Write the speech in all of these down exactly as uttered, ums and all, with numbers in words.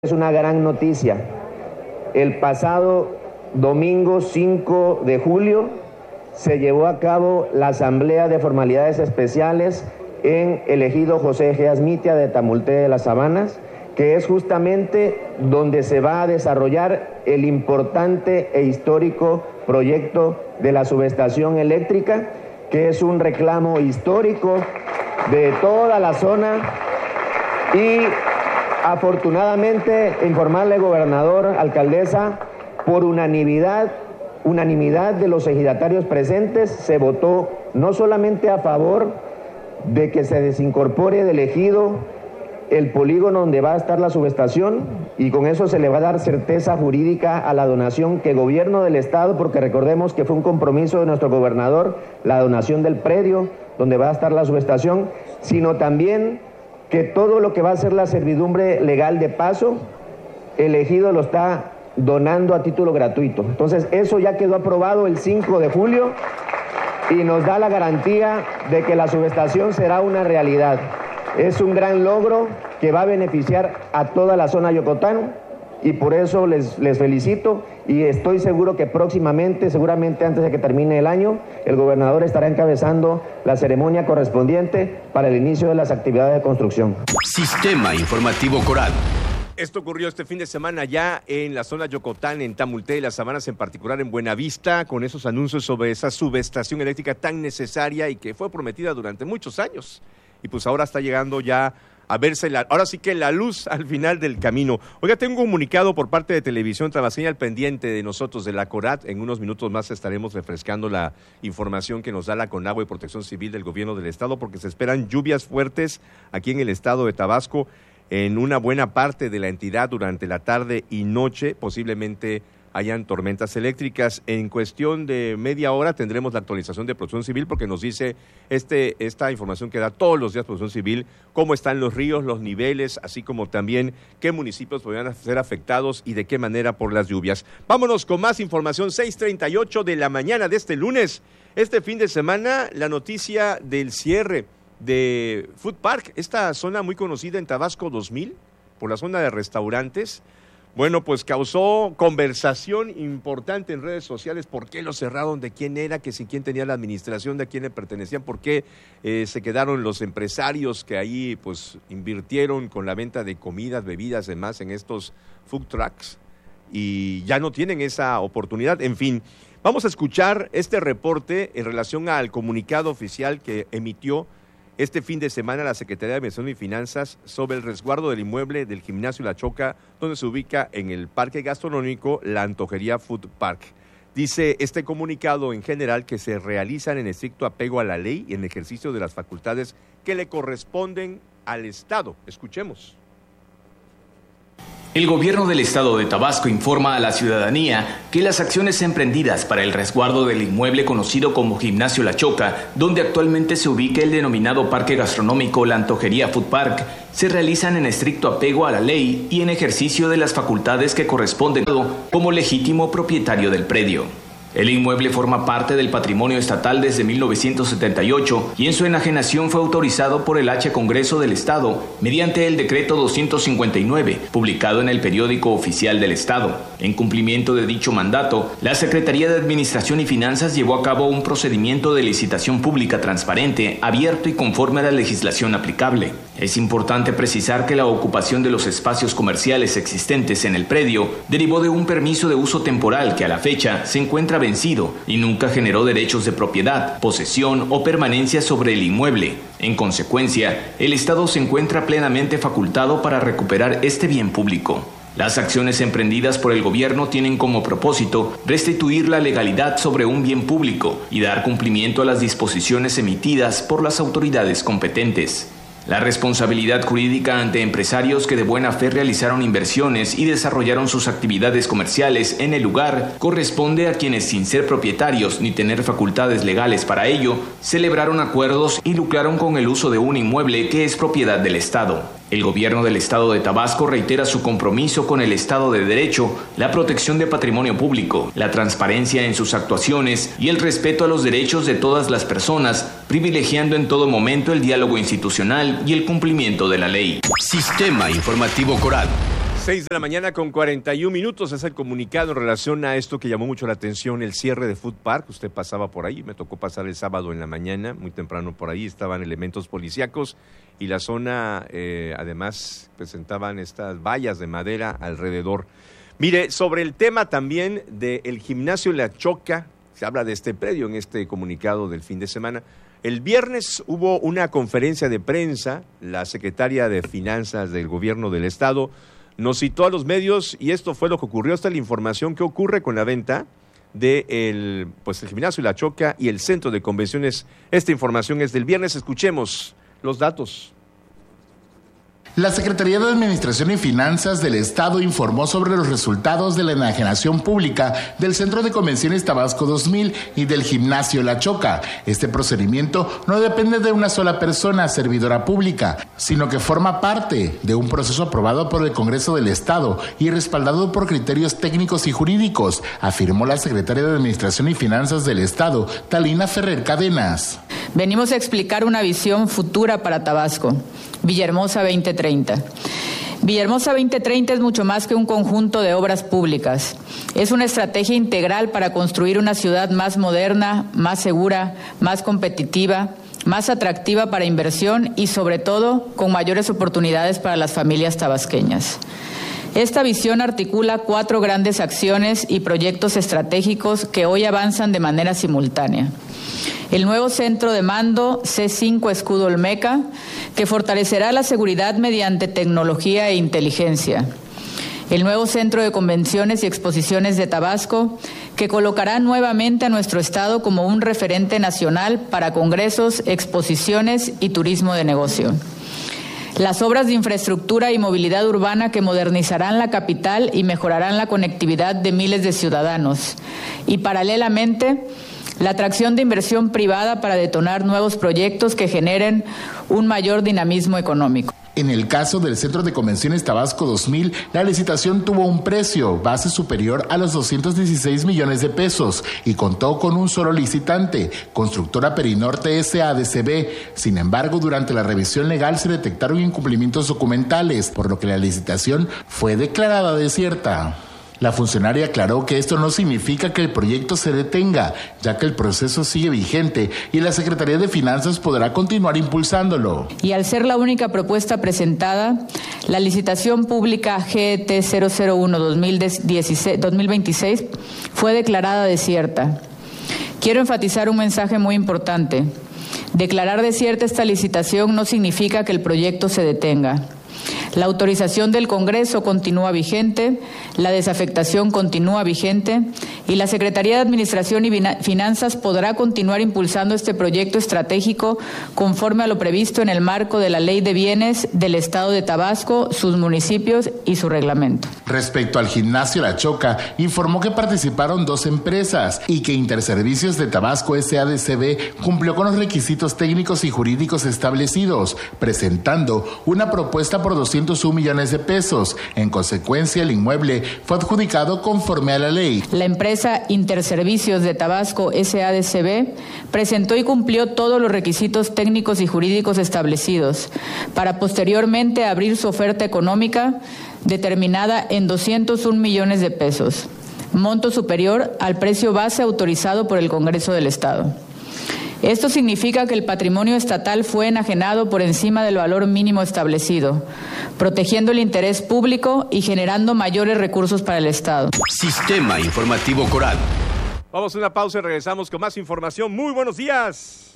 Es una gran noticia. El pasado domingo cinco de julio se llevó a cabo la Asamblea de Formalidades Especiales en el ejido José G. Azmitia de Tamulté de las Sabanas, que es justamente donde se va a desarrollar el importante e histórico proyecto de la subestación eléctrica, que es un reclamo histórico de toda la zona. Y afortunadamente, informarle, gobernador, alcaldesa, por unanimidad, unanimidad de los ejidatarios presentes, se votó no solamente a favor de que se desincorpore del ejido el polígono donde va a estar la subestación, y con eso se le va a dar certeza jurídica a la donación que el gobierno del estado, porque recordemos que fue un compromiso de nuestro gobernador, la donación del predio donde va a estar la subestación, sino también que todo lo que va a ser la servidumbre legal de paso, el ejido lo está donando a título gratuito. Entonces, eso ya quedó aprobado el cinco de julio y nos da la garantía de que la subestación será una realidad. Es un gran logro que va a beneficiar a toda la zona Yocotán, y por eso les, les felicito, y estoy seguro que próximamente, seguramente antes de que termine el año, el gobernador estará encabezando la ceremonia correspondiente para el inicio de las actividades de construcción. Sistema Informativo Coral. Esto ocurrió este fin de semana ya en la zona Yocotán, en Tamulté y las Sabanas, en particular en Buenavista, con esos anuncios sobre esa subestación eléctrica tan necesaria y que fue prometida durante muchos años. Y pues ahora está llegando ya a verse, la, ahora sí que la luz al final del camino. Oiga, tengo un comunicado por parte de Televisión Tabasqueña al pendiente de nosotros, de la CORAT. En unos minutos más estaremos refrescando la información que nos da la Conagua y Protección Civil del Gobierno del Estado, porque se esperan lluvias fuertes aquí en el estado de Tabasco, en una buena parte de la entidad durante la tarde y noche, posiblemente hayan tormentas eléctricas. En cuestión de media hora tendremos la actualización de Protección Civil, porque nos dice este esta información que da todos los días Protección Civil, cómo están los ríos, los niveles, así como también qué municipios podrían ser afectados y de qué manera por las lluvias. Vámonos con más información, seis treinta y ocho de la mañana de este lunes. Este fin de semana, la noticia del cierre de Food Park, esta zona muy conocida en Tabasco dos mil, por la zona de restaurantes. Bueno, pues causó conversación importante en redes sociales. ¿Por qué lo cerraron? ¿De quién era? ¿Que si quién tenía la administración? ¿De quién le pertenecían? ¿Por qué eh, se quedaron los empresarios que ahí pues invirtieron con la venta de comidas, bebidas, demás en estos food trucks y ya no tienen esa oportunidad? En fin, vamos a escuchar este reporte en relación al comunicado oficial que emitió este fin de semana la Secretaría de Administración y Finanzas sobre el resguardo del inmueble del Gimnasio La Choca, donde se ubica en el parque gastronómico La Antojería Food Park. Dice este comunicado en general que se realizan en estricto apego a la ley y en ejercicio de las facultades que le corresponden al Estado. Escuchemos. El gobierno del estado de Tabasco informa a la ciudadanía que las acciones emprendidas para el resguardo del inmueble conocido como Gimnasio La Choca, donde actualmente se ubica el denominado parque gastronómico La Antojería Food Park, se realizan en estricto apego a la ley y en ejercicio de las facultades que corresponden como legítimo propietario del predio. El inmueble forma parte del patrimonio estatal desde mil novecientos setenta y ocho y en su enajenación fue autorizado por el H Congreso del Estado mediante el decreto doscientos cincuenta y nueve, publicado en el periódico oficial del Estado. En cumplimiento de dicho mandato, la Secretaría de Administración y Finanzas llevó a cabo un procedimiento de licitación pública transparente, abierto y conforme a la legislación aplicable. Es importante precisar que la ocupación de los espacios comerciales existentes en el predio derivó de un permiso de uso temporal que a la fecha se encuentra vencido y nunca generó derechos de propiedad, posesión o permanencia sobre el inmueble. En consecuencia, el Estado se encuentra plenamente facultado para recuperar este bien público. Las acciones emprendidas por el gobierno tienen como propósito restituir la legalidad sobre un bien público y dar cumplimiento a las disposiciones emitidas por las autoridades competentes. La responsabilidad jurídica ante empresarios que de buena fe realizaron inversiones y desarrollaron sus actividades comerciales en el lugar corresponde a quienes, sin ser propietarios ni tener facultades legales para ello, celebraron acuerdos y lucraron con el uso de un inmueble que es propiedad del Estado. El gobierno del estado de Tabasco reitera su compromiso con el Estado de Derecho, la protección de patrimonio público, la transparencia en sus actuaciones y el respeto a los derechos de todas las personas, privilegiando en todo momento el diálogo institucional y el cumplimiento de la ley. Sistema Informativo Coral. seis de la mañana con cuarenta y un minutos es el comunicado en relación a esto que llamó mucho la atención, el cierre de Food Park. Usted pasaba por ahí, me tocó pasar el sábado en la mañana, muy temprano por ahí, estaban elementos policíacos y la zona eh, además presentaban estas vallas de madera alrededor. Mire, sobre el tema también del gimnasio La Choca, se habla de este predio en este comunicado del fin de semana. El viernes hubo una conferencia de prensa, la secretaria de Finanzas del Gobierno del Estado nos citó a los medios y esto fue lo que ocurrió. Esta es la información que ocurre con la venta de el, pues el gimnasio La Choca y el centro de convenciones. Esta información es del viernes. Escuchemos los datos. La Secretaría de Administración y Finanzas del Estado informó sobre los resultados de la enajenación pública del Centro de Convenciones Tabasco dos mil y del Gimnasio La Choca. Este procedimiento no depende de una sola persona servidora pública, sino que forma parte de un proceso aprobado por el Congreso del Estado y respaldado por criterios técnicos y jurídicos, afirmó la Secretaria de Administración y Finanzas del Estado, Talina Ferrer Cadenas. Venimos a explicar una visión futura para Tabasco. Villahermosa veinte treinta. Villahermosa veinte treinta es mucho más que un conjunto de obras públicas. Es una estrategia integral para construir una ciudad más moderna, más segura, más competitiva, más atractiva para inversión y, sobre todo, con mayores oportunidades para las familias tabasqueñas. Esta visión articula cuatro grandes acciones y proyectos estratégicos que hoy avanzan de manera simultánea. El nuevo centro de mando C cinco Escudo Olmeca, que fortalecerá la seguridad mediante tecnología e inteligencia. El nuevo centro de convenciones y exposiciones de Tabasco, que colocará nuevamente a nuestro estado como un referente nacional para congresos, exposiciones y turismo de negocio. Las obras de infraestructura y movilidad urbana que modernizarán la capital y mejorarán la conectividad de miles de ciudadanos. Y paralelamente, la atracción de inversión privada para detonar nuevos proyectos que generen un mayor dinamismo económico. En el caso del Centro de Convenciones Tabasco dos mil, la licitación tuvo un precio base superior a los doscientos dieciséis millones de pesos y contó con un solo licitante, Constructora Perinorte S A D C B. Sin embargo, durante la revisión legal se detectaron incumplimientos documentales, por lo que la licitación fue declarada desierta. La funcionaria aclaró que esto no significa que el proyecto se detenga, ya que el proceso sigue vigente y la Secretaría de Finanzas podrá continuar impulsándolo. Y al ser la única propuesta presentada, la licitación pública G E T cero cero uno dos mil veintiséis fue declarada desierta. Quiero enfatizar un mensaje muy importante. Declarar desierta esta licitación no significa que el proyecto se detenga. La autorización del Congreso continúa vigente, la desafectación continúa vigente y la Secretaría de Administración y Finanzas podrá continuar impulsando este proyecto estratégico conforme a lo previsto en el marco de la Ley de Bienes del Estado de Tabasco, sus municipios y su reglamento. Respecto al Gimnasio La Choca, informó que participaron dos empresas y que Interservicios de Tabasco S A D C B cumplió con los requisitos técnicos y jurídicos establecidos, presentando una propuesta por doscientos un millones de pesos. En consecuencia, el inmueble fue adjudicado conforme a la ley. La empresa Interservicios de Tabasco S A D C B presentó y cumplió todos los requisitos técnicos y jurídicos establecidos para posteriormente abrir su oferta económica determinada en doscientos un millones de pesos, monto superior al precio base autorizado por el Congreso del Estado. Esto significa que el patrimonio estatal fue enajenado por encima del valor mínimo establecido, protegiendo el interés público y generando mayores recursos para el Estado. Sistema Informativo Coral. Vamos a una pausa y regresamos con más información. Muy buenos días.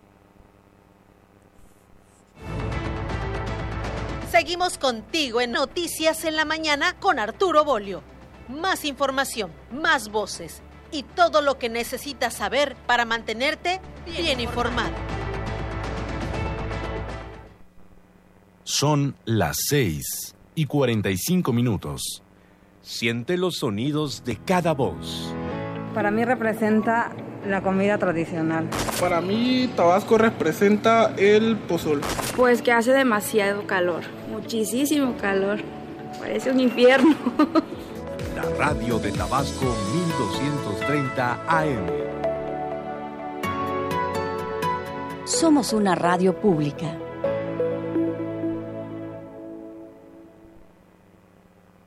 Seguimos contigo en Noticias en la Mañana con Arturo Bolio. Más información, más voces y todo lo que necesitas saber para mantenerte bien informado. Son las seis y cuarenta y cinco minutos. Siente los sonidos de cada voz. Para mí representa la comida tradicional. Para mí Tabasco representa el pozol. Pues que hace demasiado calor, muchísimo calor. Parece un infierno. La radio de Tabasco mil doscientos treinta A M. Somos una radio pública.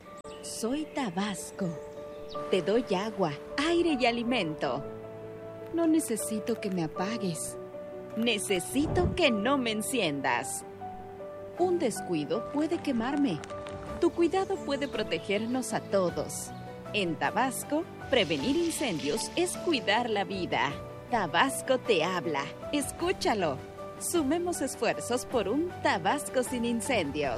soy Tabasco. Te doy agua, aire y alimento. No necesito que me apagues. Necesito que no me enciendas. Un descuido puede quemarme. Tu cuidado puede protegernos a todos. En Tabasco, prevenir incendios es cuidar la vida. Tabasco te habla. Escúchalo. Sumemos esfuerzos por un Tabasco sin incendios.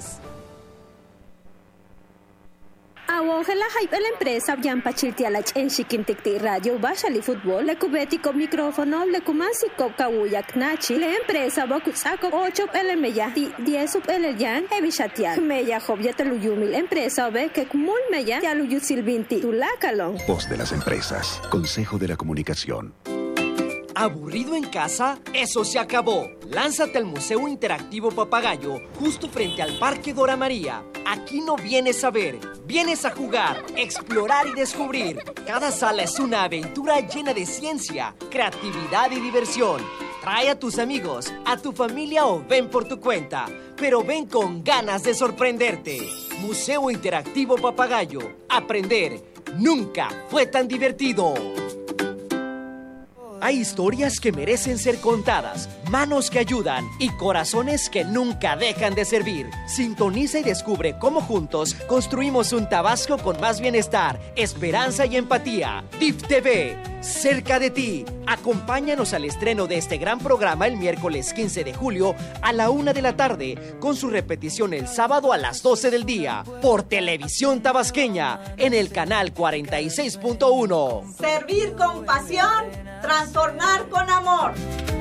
Awongela hype la empresa Yampa Chiltialach en Chiquimticti Radio Bashali Fútbol le cubetico micrófono le kumasi kawuyak nachi la empresa Bokusako ocho el meya diez sub el yan evishatial meya jobyata luyumil empresa ve que kumul meya ya luyut silvinti tulakalon. Voz de las empresas. Consejo de la Comunicación. ¿Aburrido en casa? ¡Eso se acabó! Lánzate al Museo Interactivo Papagayo, justo frente al Parque Dora María. Aquí no vienes a ver, vienes a jugar, explorar y descubrir. Cada sala es una aventura llena de ciencia, creatividad y diversión. Trae a tus amigos, a tu familia o ven por tu cuenta, pero ven con ganas de sorprenderte. Museo Interactivo Papagayo. Aprender nunca fue tan divertido. Hay historias que merecen ser contadas, manos que ayudan y corazones que nunca dejan de servir. Sintoniza y descubre cómo juntos construimos un Tabasco con más bienestar, esperanza y empatía. D I F T V, cerca de ti. Acompáñanos al estreno de este gran programa el miércoles quince de julio a la una de la tarde, con su repetición el sábado a las doce del día, por Televisión Tabasqueña, en el canal cuarenta y seis punto uno. Servir con pasión, transformar con amor.